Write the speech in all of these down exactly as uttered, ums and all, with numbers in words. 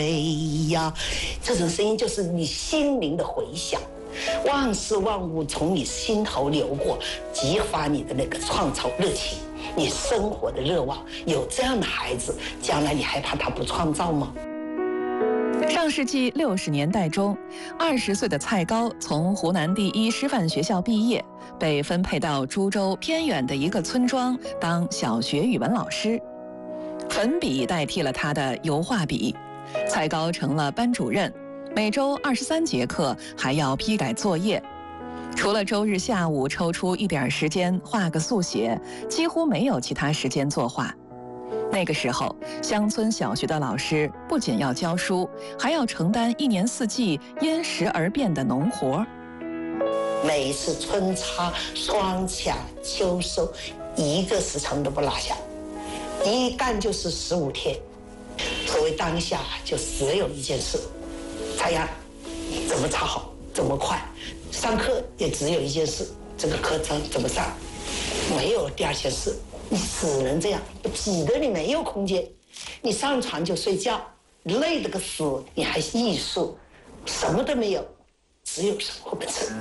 哎呀，这种声音就是你心灵的回响，万事万物从你心头流过，激发你的那个创造热情，你生活的热望。有这样的孩子，将来你还怕他不创造吗？ 上世纪六十年代中，二十岁的蔡高从湖南第一师范学校毕业，被分配到株洲偏远的一个村庄当小学语文老师。粉笔代替了他的油画笔，蔡高成了班主任，每周二十三节课，还要批改作业。除了周日下午抽出一点时间画个速写，几乎没有其他时间作画。那个时候，乡村小学的老师不仅要教书，还要承担一年四季因时而变的农活。 每一次春插、霜卡、秋收，一个时辰都不落下，一干就是十五天。所谓当下，就只有一件事：插秧，怎么插好，怎么快；上课也只有一件事：这个课程怎么上，没有第二件事。你只能这样，挤得你没有空间，你上床就睡觉，累得个死，你还艺术，什么都没有，只有生活本身。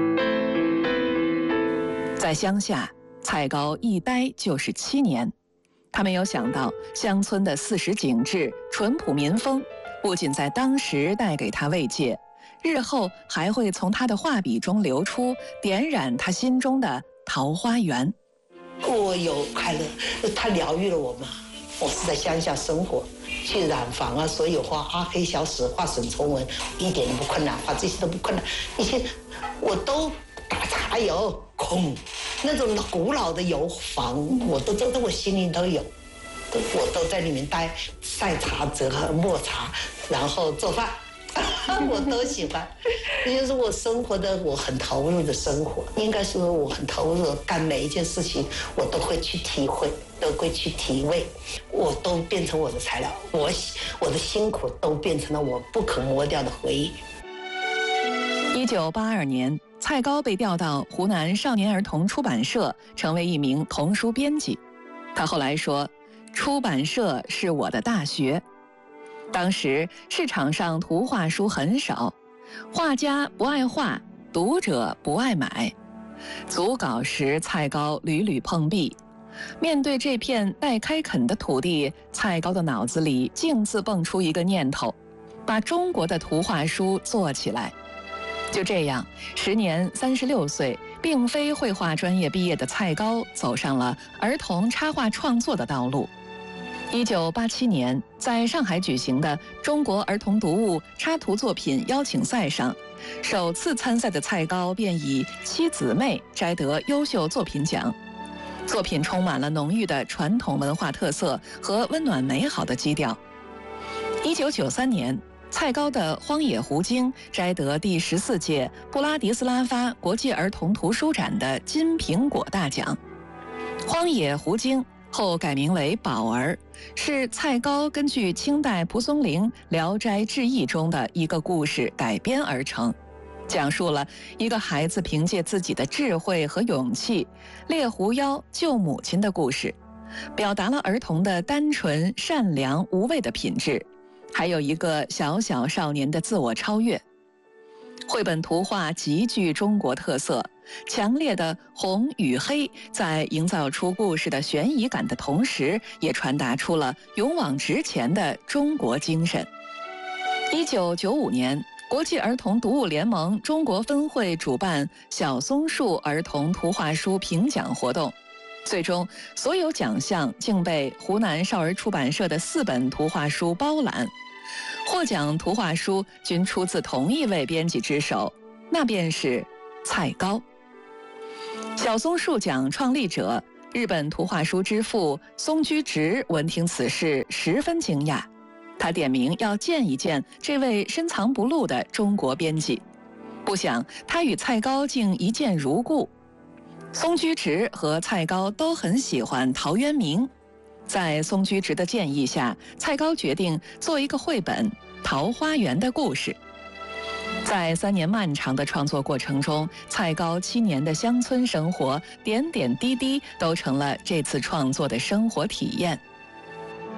在乡下，蔡高一待就是七年。他没有想到，乡村的四时景致、淳朴民风，不仅在当时带给他慰藉，日后还会从他的画笔中流出，点染他心中的桃花源。 我有快乐，它疗愈了我嘛。我是在乡下生活，去染房啊，所以画阿黑小史、画沈从文，一点都不困难，画这些都不困难。一些我都打茶油、空那种古老的油房，我都都在我心里都有，都我都在里面待，晒茶、折和磨茶，然后做饭。我都喜欢，也就是我生活的，我很投入的生活。应该说我很投入，干每一件事情，我都会去体会，都会去体味，我都变成我的材料，我我的辛苦都变成了我不可磨掉的回忆。 一九八二年，蔡高被调到湖南少年儿童出版社，成为一名童书编辑。他后来说：“出版社是我的大学。”当时市场上图画书很少，画家不爱画，读者不爱买。组稿时，蔡高屡屡碰壁。面对这片待开垦的土地，蔡高的脑子里径自蹦出一个念头：把中国的图画书做起来。就这样，时年三十六岁，并非绘画专业毕业的蔡高，走上了儿童插画创作的道路。一九八七年，在上海举行的中国儿童读物插图作品邀请赛上，首次参赛的蔡高便以《七姊妹》摘得优秀作品奖。作品充满了浓郁的传统文化特色和温暖美好的基调。一九九三年，蔡高的《荒野狐鲸》摘得第十四届布拉迪斯拉发国际儿童图书展的金苹果大奖。《荒野狐鲸》后改名为《宝儿》，是蔡高根据清代蒲松龄《聊斋志异》中的一个故事改编而成，讲述了一个孩子凭借自己的智慧和勇气猎狐妖救母亲的故事，表达了儿童的单纯、善良、无畏的品质，还有一个小小少年的自我超越。绘本图画极具中国特色，强烈的红与黑在营造出故事的悬疑感的同时，也传达出了勇往直前的中国精神。一九九五年，国际儿童读物联盟中国分会主办小松树儿童图画书评奖活动，最终所有奖项竟被湖南少儿出版社的四本图画书包揽。获奖图画书均出自同一位编辑之手，那便是蔡高。小松树奖创立者、日本图画书之父松居直闻听此事十分惊讶，他点名要见一见这位深藏不露的中国编辑，不想他与蔡高竟一见如故。松居直和蔡高都很喜欢陶渊明，在松居直的建议下，蔡高决定做一个绘本《桃花源的故事》。在三年漫长的创作过程中，蔡高七年的乡村生活，点点滴滴都成了这次创作的生活体验。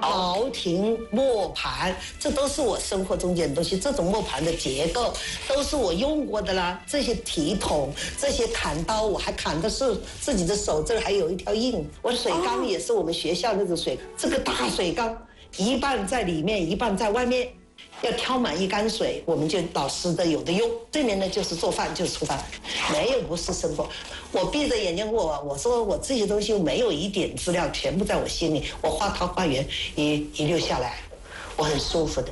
陶亭、磨盘，这都是我生活中间的东西。这种磨盘的结构都是我用过的啦。这些提桶、这些砍刀，我还砍的是自己的手，这还有一条印。我的水缸也是我们学校那种水，这个大水缸，一半在里面，一半在外面。要挑满一缸水，我们就老师的有的用。这面呢就是做饭，就是厨房，没有不是生活。我闭着眼睛，我我说我这些东西没有一点资料，全部在我心里。我画桃花源一一溜下来，我很舒服的。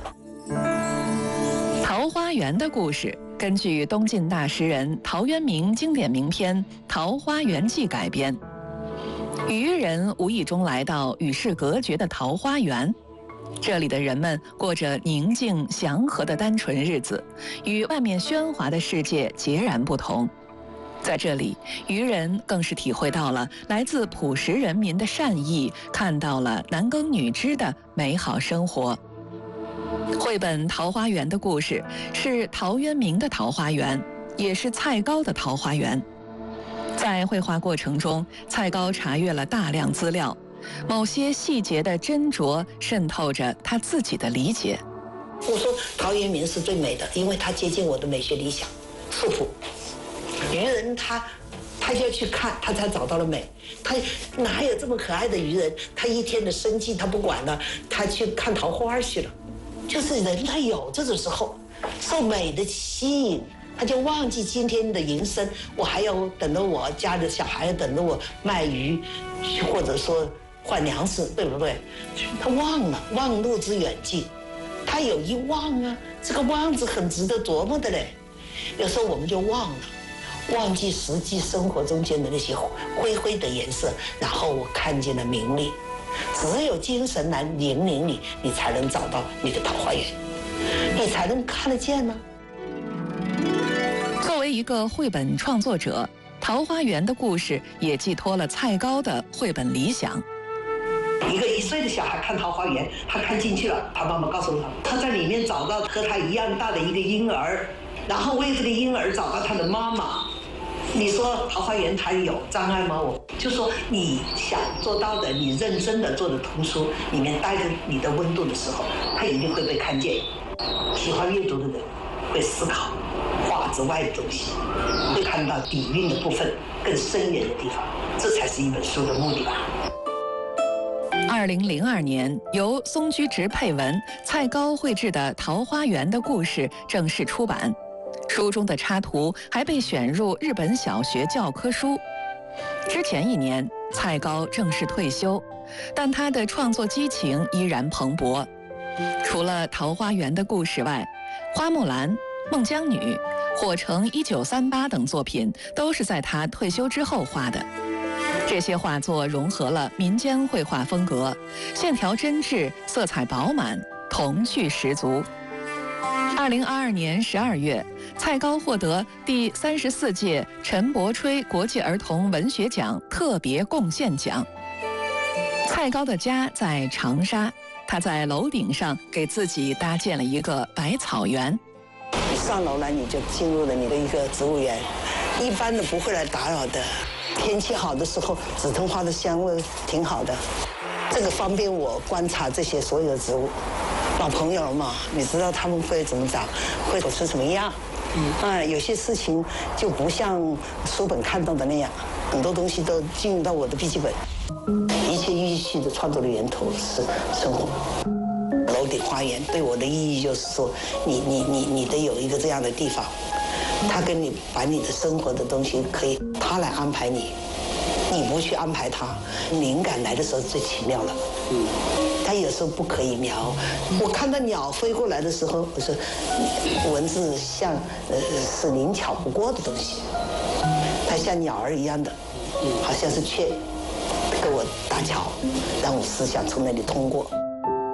桃花源的故事根据东晋大诗人陶渊明经典名篇《桃花源记》改编。渔人无意中来到与世隔绝的桃花源。这里的人们过着宁静祥和的单纯日子，与外面喧哗的世界截然不同。在这里，渔人更是体会到了来自朴实人民的善意，看到了男耕女织的美好生活。绘本《桃花源》的故事是陶渊明的桃花源，也是蔡高的桃花源。在绘画过程中，蔡高查阅了大量资料，某些细节的斟酌渗透着他自己的理解。 我说陶渊明是最美的，因为他接近我的美学理想。素朴，渔人他他就要去看，他才找到了美。他哪有这么可爱的渔人？他一天的生计他不管了，他去看桃花去了。就是人他有这种时候，受美的吸引，他就忘记今天的营生，我还要等着我家的小孩等着我卖鱼，或者说换粮食，对不对？他忘了，忘路之远近，他有一忘啊，这个忘字很值得琢磨的嘞。有时候我们就忘了，忘记实际生活中间的那些灰灰的颜色，然后我看见了明丽。只有精神来引领你，你才能找到你的桃花源，你才能看得见呢。 作为一个绘本创作者，《桃花源》的故事也寄托了蔡高的绘本理想。 一个一岁的小孩看桃花源，他看进去了，他妈妈告诉他，他在里面找到和他一样大的一个婴儿，然后为这个婴儿找到他的妈妈。你说桃花源它有障碍吗？我就说你想做到的，你认真的做的童书里面带着你的温度的时候，它一定会被看见。喜欢阅读的人会思考画之外的东西，会看到底蕴的部分更深远的地方，这才是一本书的目的吧。 二零零二年，由松居直配文、蔡高绘制的《桃花源》的故事正式出版。书中的插图还被选入日本小学教科书。之前一年，蔡高正式退休，但他的创作激情依然蓬勃。除了《桃花源》的故事外，《花木兰》《孟姜女》《火城一九三八》等作品都是在他退休之后画的。这些画作融合了民间绘画风格，线条真挚，色彩饱满，童趣十足。二零二二年十二月，蔡高获得第三十四届陈伯吹国际儿童文学奖特别贡献奖。蔡高的家在长沙，他在楼顶上给自己搭建了一个百草园。 你上楼来，你就进入了你的一个植物园，一般的不会来打扰的。天气好的时候，紫藤花的香味挺好的，这个方便我观察这些所有的植物。老朋友嘛，你知道他们会怎么长，会长成什么样。嗯，啊，有些事情就不像书本看到的那样，很多东西都进入到我的笔记本。一切寓系的创作的源头是生活。楼顶花园对我的意义就是说，你你你你得有一个这样的地方，他跟你把你的生活的东西可以他来安排你，你不去安排他，灵感来的时候最奇妙了。嗯。它有时候不可以描，我看到鸟飞过来的时候，我说文字像呃是灵巧不过的东西，它像鸟儿一样的，好像是雀跟我搭桥，让我思想从那里通过。